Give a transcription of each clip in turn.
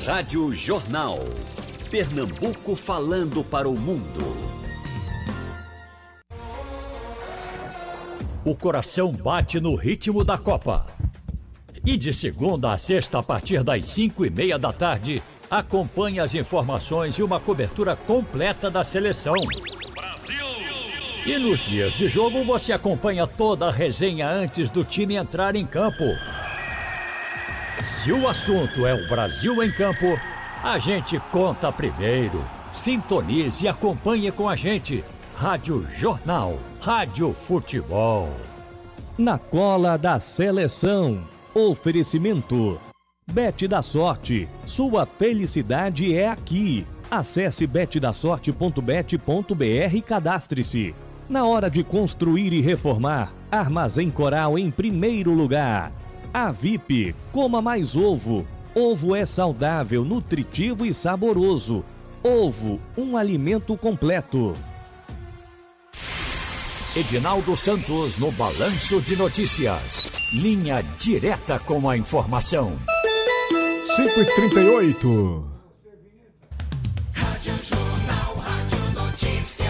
Rádio Jornal. Pernambuco falando para o mundo. O coração bate no ritmo da Copa. E de segunda a sexta, a partir das 5:30 da tarde, acompanhe as informações e uma cobertura completa da seleção. E nos dias de jogo você acompanha toda a resenha antes do time entrar em campo. Se o assunto é o Brasil em campo, a gente conta primeiro. Sintonize e acompanhe com a gente. Rádio Jornal, Rádio Futebol. Na cola da seleção. Oferecimento. Bet da Sorte. Sua felicidade é aqui. Acesse betdasorte.bet.br e cadastre-se. Na hora de construir e reformar, Armazém Coral em primeiro lugar. A VIP, coma mais ovo. Ovo é saudável, nutritivo e saboroso. Ovo, um alimento completo. Edinaldo Santos no Balanço de Notícias. Linha direta com a informação. 5h38. Rádio Jornal, Rádio Notícia.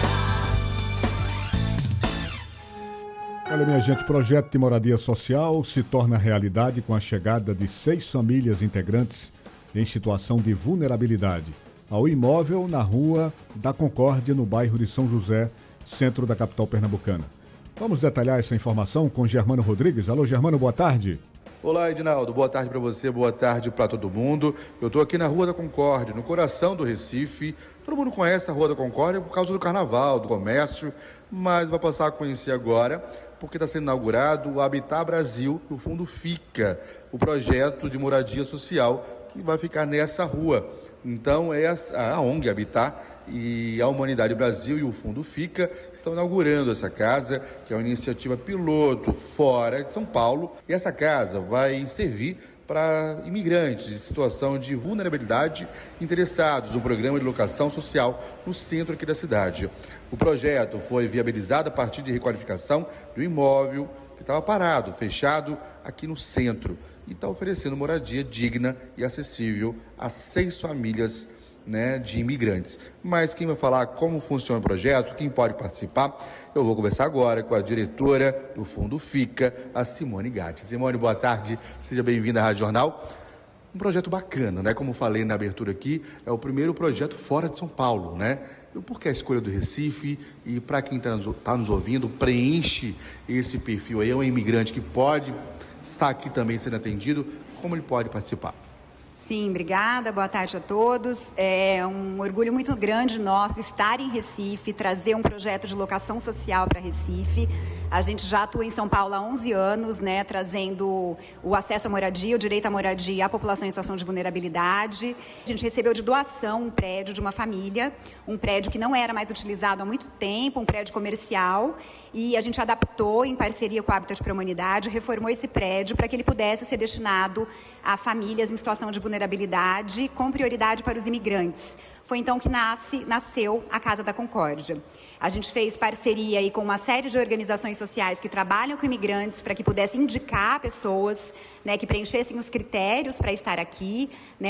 Olha, minha gente, projeto de moradia social se torna realidade com a chegada de 6 famílias integrantes em situação de vulnerabilidade ao imóvel na Rua da Concórdia, no bairro de São José, centro da capital pernambucana. Vamos detalhar essa informação com Germano Rodrigues. Alô, Germano, boa tarde. Olá, Edinaldo. Boa tarde para você, boa tarde para todo mundo. Eu estou aqui na Rua da Concórdia, no coração do Recife. Todo mundo conhece a Rua da Concórdia por causa do carnaval, do comércio, mas vai passar a conhecer agora porque está sendo inaugurado o Habitat Brasil, no fundo FICA, o projeto de moradia social que vai ficar nessa rua. Então, a ONG Habitat e a Humanidade Brasil e o Fundo FICA estão inaugurando essa casa, que é uma iniciativa piloto fora de São Paulo. E essa casa vai servir para imigrantes em situação de vulnerabilidade interessados no programa de locação social no centro aqui da cidade. O projeto foi viabilizado a partir de requalificação de um imóvel que estava parado, fechado aqui no centro, e está oferecendo moradia digna e acessível a 6 famílias, de imigrantes. Mas quem vai falar como funciona o projeto, quem pode participar, eu vou conversar agora com a diretora do Fundo FICA, a Simone Gatti. Simone, boa tarde, seja bem-vinda à Rádio Jornal. Um projeto bacana, como falei na abertura aqui, é o primeiro projeto fora de São Paulo, E por que a escolha do Recife? E para quem está nos ouvindo, preenche esse perfil aí, é um imigrante que pode estar aqui também sendo atendido, como ele pode participar? Sim, obrigada, boa tarde a todos. É um orgulho muito grande nosso estar em Recife, trazer um projeto de locação social para Recife. A gente já atua em São Paulo há 11 anos, trazendo o acesso à moradia, o direito à moradia à população em situação de vulnerabilidade. A gente recebeu de doação um prédio de uma família, um prédio que não era mais utilizado há muito tempo, um prédio comercial, e a gente adaptou em parceria com a Habitat para a Humanidade, reformou esse prédio para que ele pudesse ser destinado a famílias em situação de vulnerabilidade, com prioridade para os imigrantes. Foi então que nasceu a Casa da Concórdia. A gente fez parceria aí com uma série de organizações sociais que trabalham com imigrantes para que pudessem indicar pessoas, que preenchessem os critérios para estar aqui.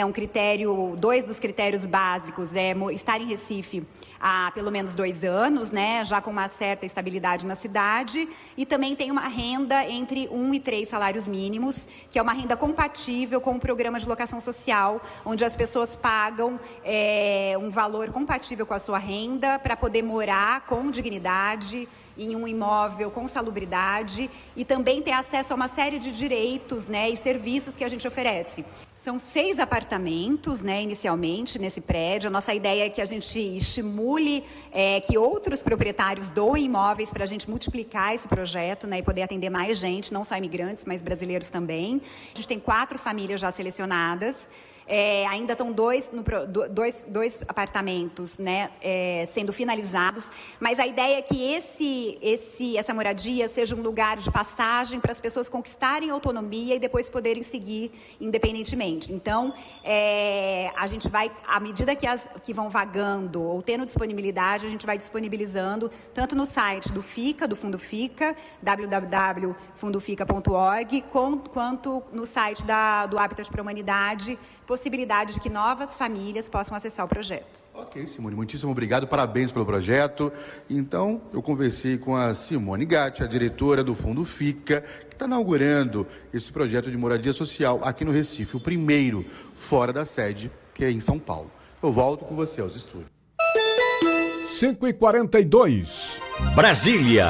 Dois dos critérios básicos é estar em Recife há pelo menos 2 anos, já com uma certa estabilidade na cidade, e também tem uma renda entre 1 e 3 salários mínimos, que é uma renda compatível com o programa de locação social, onde as pessoas pagam um valor compatível com a sua renda para poder morar com dignidade em um imóvel com salubridade e também ter acesso a uma série de direitos e serviços que a gente oferece. São 6 apartamentos, inicialmente, nesse prédio. A nossa ideia é que a gente estimule que outros proprietários doem imóveis para a gente multiplicar esse projeto, e poder atender mais gente, não só imigrantes, mas brasileiros também. A gente tem 4 famílias já selecionadas. Ainda estão dois apartamentos sendo finalizados, mas a ideia é que essa moradia seja um lugar de passagem para as pessoas conquistarem autonomia e depois poderem seguir independentemente. Então, a gente vai, à medida que vão vagando ou tendo disponibilidade, a gente vai disponibilizando tanto no site do FICA, do Fundo FICA, www.fundofica.org, quanto no site do Habitat para a Humanidade, possibilidade de que novas famílias possam acessar o projeto. Ok, Simone, muitíssimo obrigado, parabéns pelo projeto. Então, eu conversei com a Simone Gatti, a diretora do Fundo FICA, que está inaugurando esse projeto de moradia social aqui no Recife, o primeiro fora da sede, que é em São Paulo. Eu volto com você aos estúdios. 5h42. Brasília.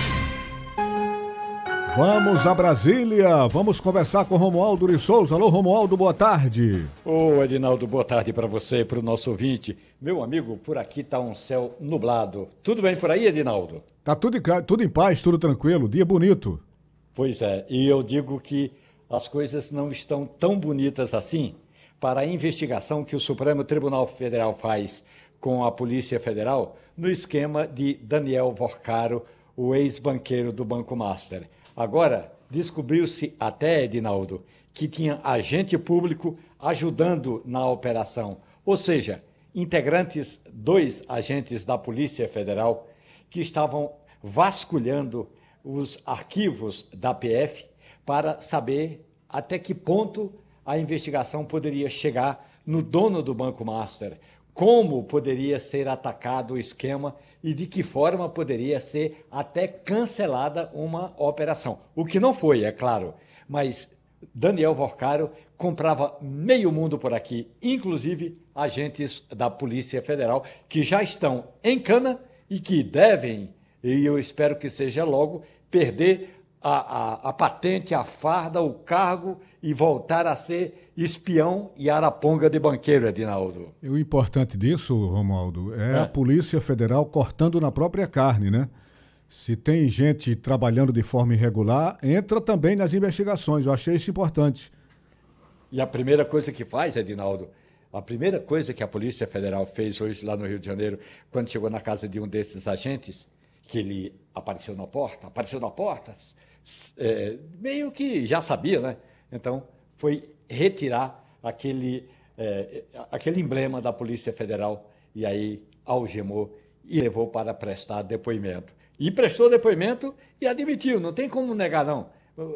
Vamos a Brasília, vamos conversar com Romualdo de Souza. Alô, Romualdo, boa tarde. Ô, Edinaldo, boa tarde para você e para o nosso ouvinte. Meu amigo, por aqui está um céu nublado. Tudo bem por aí, Edinaldo? Tá tudo em paz, tudo tranquilo, dia bonito. Pois é, e eu digo que as coisas não estão tão bonitas assim para a investigação que o Supremo Tribunal Federal faz com a Polícia Federal no esquema de Daniel Vorcaro, o ex-banqueiro do Banco Master. Agora, descobriu-se até, Edinaldo, que tinha agente público ajudando na operação, ou seja, dois agentes da Polícia Federal que estavam vasculhando os arquivos da PF para saber até que ponto a investigação poderia chegar no dono do Banco Master, como poderia ser atacado o esquema e de que forma poderia ser até cancelada uma operação. O que não foi, é claro, mas Daniel Vorcaro comprava meio mundo por aqui, inclusive agentes da Polícia Federal, que já estão em cana e que devem, e eu espero que seja logo, perder a patente, a farda, o cargo e voltar a ser espião e araponga de banqueiro, Edinaldo. E o importante disso, Romualdo, é a Polícia Federal cortando na própria carne, né? Se tem gente trabalhando de forma irregular, entra também nas investigações. Eu achei isso importante. E a primeira coisa que faz, Edinaldo, a primeira coisa que a Polícia Federal fez hoje lá no Rio de Janeiro, quando chegou na casa de um desses agentes, que ele apareceu na porta, meio que já sabia, né? Então, foi retirar aquele emblema da Polícia Federal e aí algemou e levou para prestar depoimento. E prestou depoimento e admitiu, não tem como negar, não.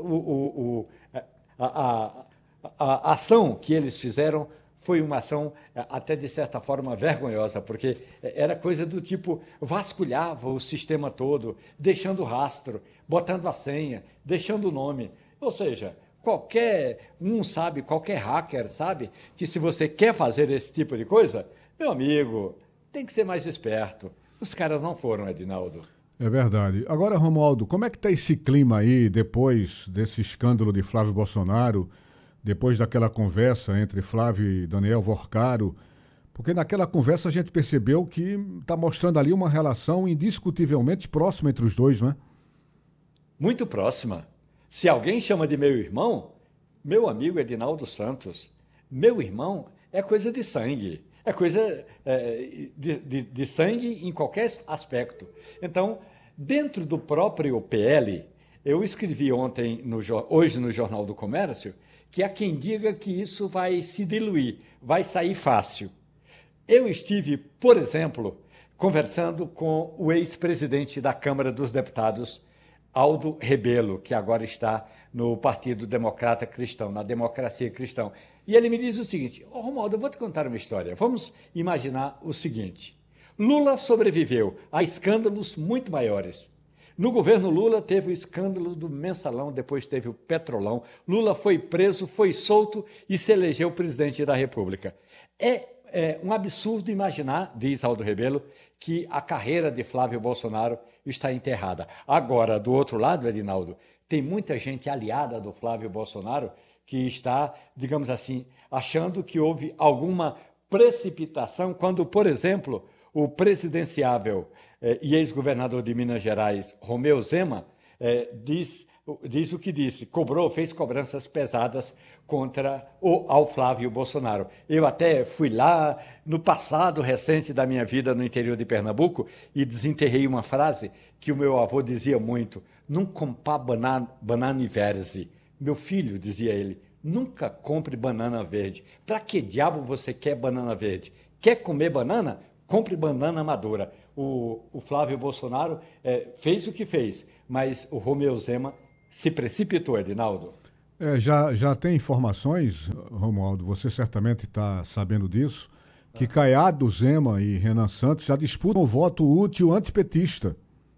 A ação que eles fizeram foi uma ação até de certa forma vergonhosa, porque era coisa do tipo, vasculhava o sistema todo, deixando rastro, botando a senha, deixando o nome. Ou seja, qualquer hacker sabe que se você quer fazer esse tipo de coisa, meu amigo, tem que ser mais esperto. Os caras não foram, Edinaldo. É verdade. Agora, Romualdo, como é que está esse clima aí depois desse escândalo de Flávio Bolsonaro, depois daquela conversa entre Flávio e Daniel Vorcaro? Porque naquela conversa a gente percebeu que está mostrando ali uma relação indiscutivelmente próxima entre os dois, não é? Muito próxima. Se alguém chama de meu irmão, meu amigo Edinaldo Santos, meu irmão é coisa de sangue, é coisa de sangue em qualquer aspecto. Então, dentro do próprio PL, eu escrevi hoje no Jornal do Comércio, que há quem diga que isso vai se diluir, vai sair fácil. Eu estive, por exemplo, conversando com o ex-presidente da Câmara dos Deputados, Aldo Rebelo, que agora está no Partido Democrata Cristão, na Democracia Cristã. E ele me diz o seguinte: Romualdo, eu vou te contar uma história. Vamos imaginar o seguinte. Lula sobreviveu a escândalos muito maiores. No governo Lula teve o escândalo do Mensalão, depois teve o Petrolão. Lula foi preso, foi solto e se elegeu presidente da República. É um absurdo imaginar, diz Aldo Rebelo, que a carreira de Flávio Bolsonaro está enterrada. Agora, do outro lado, Edinaldo, tem muita gente aliada do Flávio Bolsonaro que está, digamos assim, achando que houve alguma precipitação quando, por exemplo, o presidenciável e ex-governador de Minas Gerais, Romeu Zema, diz o que disse, fez cobranças pesadas ao Flávio Bolsonaro. Eu até fui lá no passado recente da minha vida no interior de Pernambuco e desenterrei uma frase que o meu avô dizia muito: não comprar banana verde. Meu filho, dizia ele, nunca compre banana verde. Para que diabo você quer banana verde? Quer comer banana? Compre banana madura. O Flávio Bolsonaro fez o que fez, mas o Romeu Zema se precipitou, Edinaldo. Já tem informações, Romualdo, você certamente está sabendo disso, que Caiado, Zema e Renan Santos já disputam o voto útil antipetista.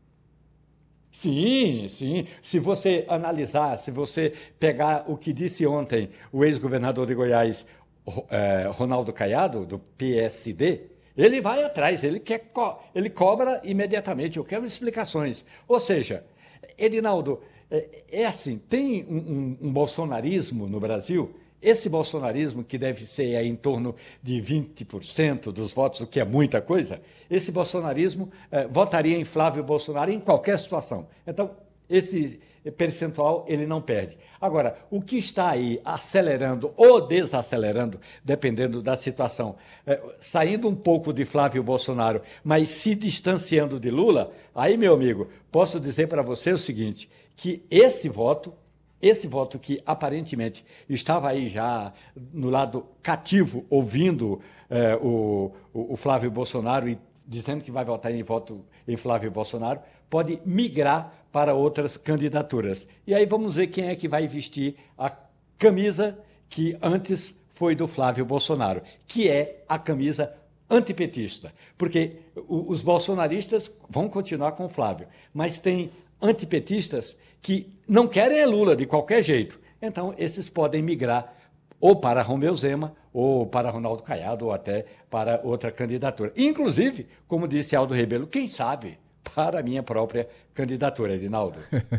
Sim, sim. Se você analisar, se você pegar o que disse ontem o ex-governador de Goiás, Ronaldo Caiado, do PSD, ele vai atrás, ele cobra imediatamente. Eu quero explicações. Ou seja, Edinaldo, é assim, tem um bolsonarismo no Brasil, esse bolsonarismo que deve ser em torno de 20% dos votos, o que é muita coisa, esse bolsonarismo votaria em Flávio Bolsonaro em qualquer situação. Então, esse percentual ele não perde. Agora, o que está aí acelerando ou desacelerando, dependendo da situação, saindo um pouco de Flávio Bolsonaro, mas se distanciando de Lula, aí, meu amigo, posso dizer para você o seguinte, que esse voto que aparentemente estava aí já no lado cativo, ouvindo o Flávio Bolsonaro e dizendo que vai votar em Flávio Bolsonaro, pode migrar para outras candidaturas. E aí vamos ver quem é que vai vestir a camisa que antes foi do Flávio Bolsonaro, que é a camisa antipetista. Porque os bolsonaristas vão continuar com o Flávio, mas tem antipetistas que não querem Lula de qualquer jeito. Então, esses podem migrar ou para Romeu Zema, ou para Ronaldo Caiado, ou até para outra candidatura. Inclusive, como disse Aldo Rebelo, quem sabe para a minha própria candidatura, Edinaldo.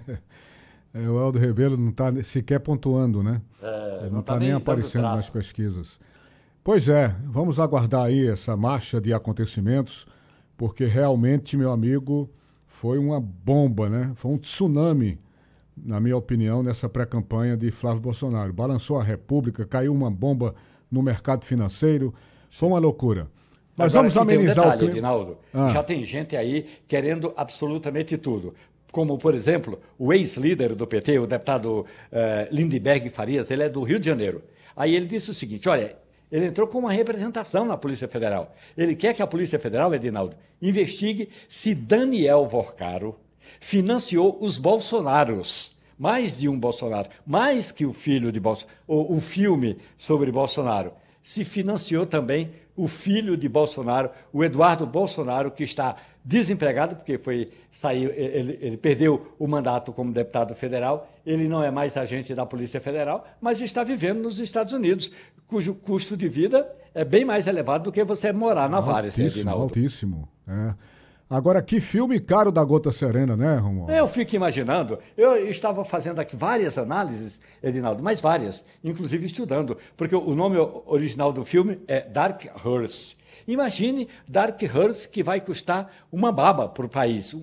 O Aldo Rebelo não está sequer pontuando, né? Ele não está nem aparecendo nas pesquisas. Pois é, vamos aguardar aí essa marcha de acontecimentos, porque realmente, meu amigo, foi uma bomba, né? Foi um tsunami, na minha opinião, nessa pré-campanha de Flávio Bolsonaro. Balançou a República, caiu uma bomba no mercado financeiro, foi uma loucura. Mas agora, vamos amenizar o clima. Edinaldo, já tem gente aí querendo absolutamente tudo. Como, por exemplo, o ex-líder do PT, o deputado Lindenberg Farias, ele é do Rio de Janeiro. Aí ele disse o seguinte, olha, ele entrou com uma representação na Polícia Federal. Ele quer que a Polícia Federal, Edinaldo, investigue se Daniel Vorcaro financiou os Bolsonaros. Mais de um Bolsonaro, mais que o filho de Bolsonaro, ou o filme sobre Bolsonaro. Se financiou também o filho de Bolsonaro, o Eduardo Bolsonaro, que está desempregado, porque ele perdeu o mandato como deputado federal, ele não é mais agente da Polícia Federal, mas está vivendo nos Estados Unidos, cujo custo de vida é bem mais elevado do que você morar na Várzea, Edinaldo. Altíssimo, Agora, que filme caro da Gota Serena, né, Romualdo? Eu fico imaginando, eu estava fazendo aqui várias análises, Edinaldo, mas várias, inclusive estudando, porque o nome original do filme é Dark Horse. Imagine Dark Horse, que vai custar uma baba para o país.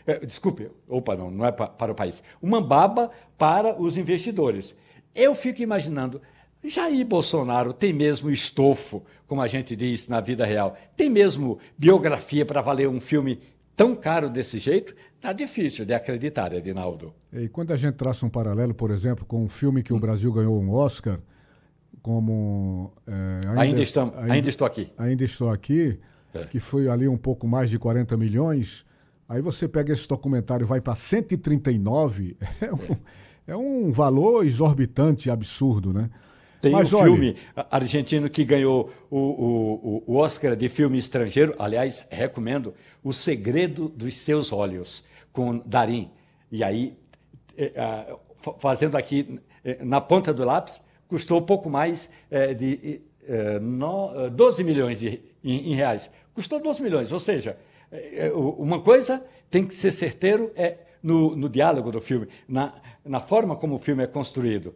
Não é para o país. Uma baba para os investidores. Eu fico imaginando, Jair Bolsonaro tem mesmo estofo, como a gente diz na vida real? Tem mesmo biografia para valer um filme tão caro desse jeito? Tá difícil de acreditar, Edinaldo. E quando a gente traça um paralelo, por exemplo, com um filme que o Brasil ganhou um Oscar, como... Ainda estou aqui. Ainda Estou Aqui, que foi ali um pouco mais de 40 milhões, aí você pega esse documentário e vai para 139, é um valor exorbitante, absurdo, né? Tem um filme argentino que ganhou o Oscar de filme estrangeiro, aliás, recomendo, O Segredo dos Seus Olhos, com Darín. E aí, fazendo aqui na ponta do lápis, custou pouco mais de 12 milhões em reais. Custou 12 milhões, ou seja, uma coisa tem que ser certeiro no diálogo do filme, na forma como o filme é construído.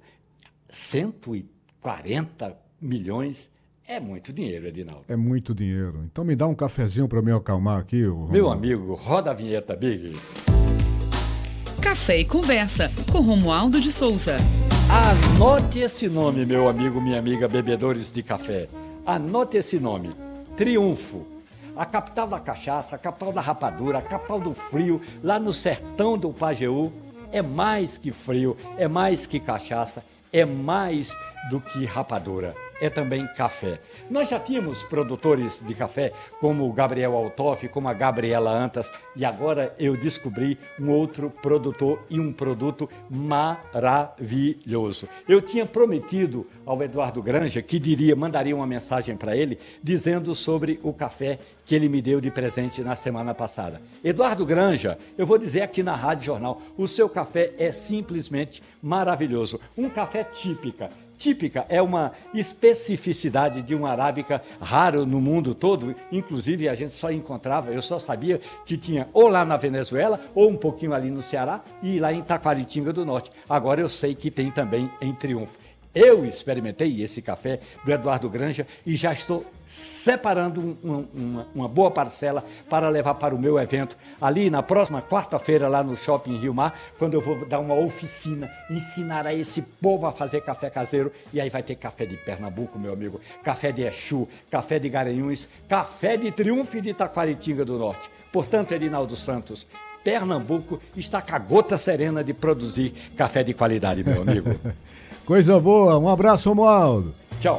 140 milhões é muito dinheiro, Edinaldo. É muito dinheiro. Então me dá um cafezinho para me acalmar aqui. Meu amigo, roda a vinheta, Big. Café e Conversa, com Romualdo de Souza. Anote esse nome, meu amigo, minha amiga, bebedores de café. Anote esse nome. Triunfo. A capital da cachaça, a capital da rapadura, a capital do frio, lá no sertão do Pajeú, é mais que frio, é mais que cachaça, é mais do que rapadura. é também café. Nós já tínhamos produtores de café, como o Gabriel Altoff, como a Gabriela Antas, e agora eu descobri um outro produtor e um produto maravilhoso. Eu tinha prometido ao Eduardo Granja que mandaria uma mensagem para ele, dizendo sobre o café que ele me deu de presente na semana passada. Eduardo Granja, eu vou dizer aqui na Rádio Jornal, o seu café é simplesmente maravilhoso. Um café típica. Típica é uma especificidade de uma arábica raro no mundo todo, inclusive a gente só encontrava, eu só sabia que tinha ou lá na Venezuela, ou um pouquinho ali no Ceará e lá em Taquaritinga do Norte. Agora eu sei que tem também em Triunfo. Eu experimentei esse café do Eduardo Granja e já estou separando uma boa parcela para levar para o meu evento ali na próxima quarta-feira lá no Shopping Rio Mar, quando eu vou dar uma oficina, ensinar a esse povo a fazer café caseiro, e aí vai ter café de Pernambuco, meu amigo, café de Exu, café de Garanhuns, café de Triunfo e de Taquaritinga do Norte. Portanto, Edinaldo Santos, Pernambuco está com a gota serena de produzir café de qualidade, meu amigo. Coisa boa, um abraço, Romualdo. Tchau.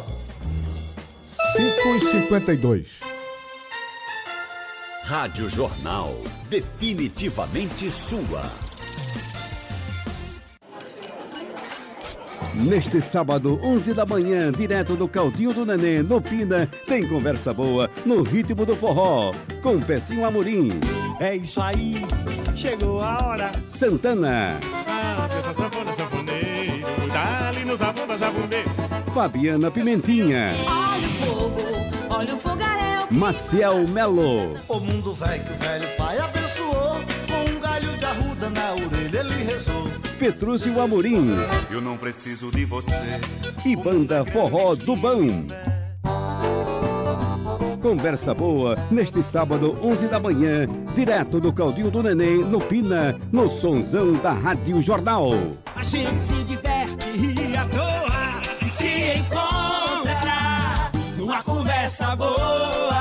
5h52. Rádio Jornal, definitivamente sua. Neste sábado, 11 da manhã, direto do Caldinho do Nenê, no Pina, tem conversa boa no ritmo do forró, com Pecinho Amorim. É isso aí, chegou a hora. Santana. Essa sanfona, sanfoneiro, dá-lhe no sabor da zabumbeira. Fabiana Pimentinha. Olha o fogo, olha o fogaréu. Maciel Melo. O mundo velho que o velho pai abençoou, com um galho de arruda na orelha ele rezou. Petrúcio Amorim. Eu não preciso de você. E Banda Forró do Bão. Conversa boa, neste sábado, 11 da manhã, direto do Caldinho do Neném, no Pina, no sonzão da Rádio Jornal. A gente se diverte e à toa, e se encontrará numa conversa boa.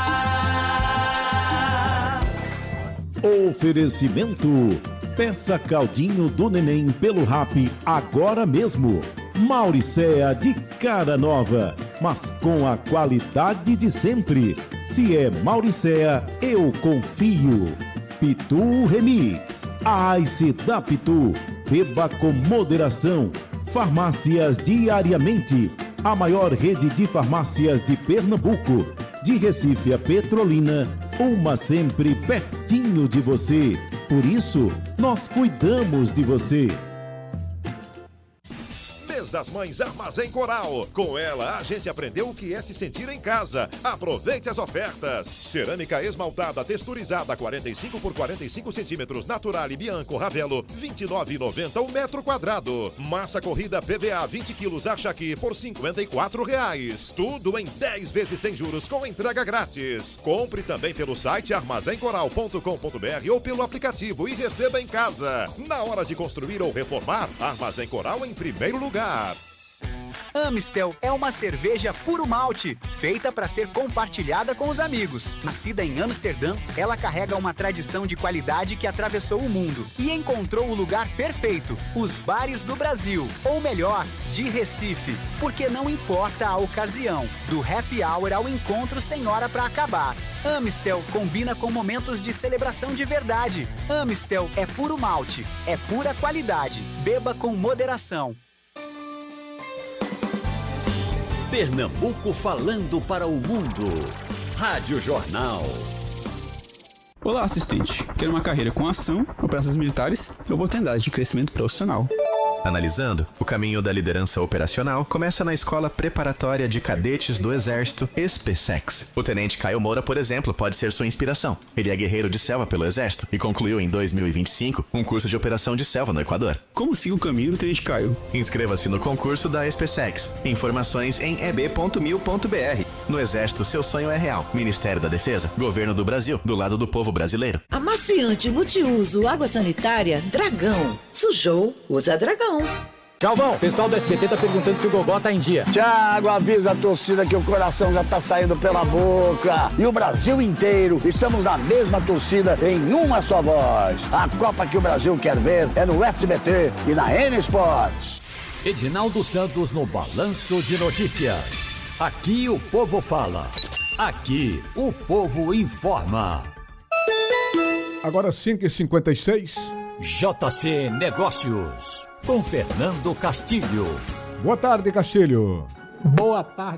Oferecimento: peça Caldinho do Neném pelo Rap agora mesmo. Mauricéa de cara nova, mas com a qualidade de sempre. Se é Mauricéa, eu confio. Pitu Remix, a Ice da Pitu. Beba com moderação. Farmácias Diariamente, a maior rede de farmácias de Pernambuco. De Recife a Petrolina, uma sempre pertinho de você. Por isso, nós cuidamos de você. Das Mães Armazém Coral. Com ela, a gente aprendeu o que é se sentir em casa. Aproveite as ofertas. Cerâmica esmaltada texturizada 45 por 45 centímetros, Natural e Bianco Ravelo, R$ 29,90 o metro quadrado. Massa corrida PVA 20 quilos Achaqui por R$ 54,00. Tudo em 10 vezes sem juros com entrega grátis. Compre também pelo site armazencoral.com.br ou pelo aplicativo e receba em casa. Na hora de construir ou reformar, Armazém Coral em primeiro lugar. Amstel é uma cerveja puro malte, feita para ser compartilhada com os amigos. Nascida em Amsterdã, ela carrega uma tradição de qualidade que atravessou o mundo e encontrou o lugar perfeito, os bares do Brasil, ou melhor, de Recife, porque não importa a ocasião, do happy hour ao encontro sem hora para acabar. Amstel combina com momentos de celebração de verdade. Amstel é puro malte, é pura qualidade. Beba com moderação. Pernambuco falando para o mundo. Rádio Jornal. Olá, assistente. Quero uma carreira com ação, operações militares e oportunidade de crescimento profissional. Analisando, o caminho da liderança operacional começa na Escola Preparatória de Cadetes do Exército, SPSEX. O Tenente Caio Moura, por exemplo, pode ser sua inspiração. Ele é guerreiro de selva pelo Exército e concluiu em 2025 um curso de operação de selva no Equador. Como siga o caminho do Tenente Caio? Inscreva-se no concurso da SPSEX. Informações em eb.mil.br. No Exército, seu sonho é real. Ministério da Defesa, Governo do Brasil, do lado do povo brasileiro. Amaciante multiuso água sanitária Dragão. Sujou, usa Dragão. Galvão, o pessoal do SBT tá perguntando se o Gogó tá em dia. Thiago, avisa a torcida que o coração já tá saindo pela boca. E o Brasil inteiro, estamos na mesma torcida em uma só voz. A Copa que o Brasil quer ver é no SBT e na N Sports. Edinaldo Santos no Balanço de Notícias. Aqui o povo fala. Aqui o povo informa. Agora 5h56. JC Negócios, com Fernando Castilho. Boa tarde, Castilho. Boa tarde.